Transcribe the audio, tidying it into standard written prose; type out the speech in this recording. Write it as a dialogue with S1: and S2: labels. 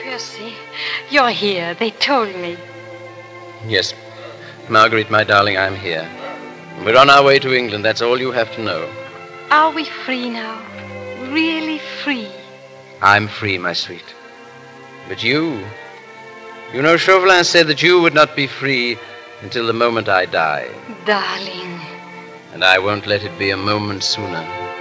S1: Percy, you're here. They told me.
S2: Yes. Marguerite, my darling, I'm here. We're on our way to England. That's all you have to know.
S1: Are we free now? Really free?
S2: I'm free, my sweet. But you... You know, Chauvelin said that you would not be free until the moment I die.
S1: Darling.
S2: And I won't let it be a moment sooner.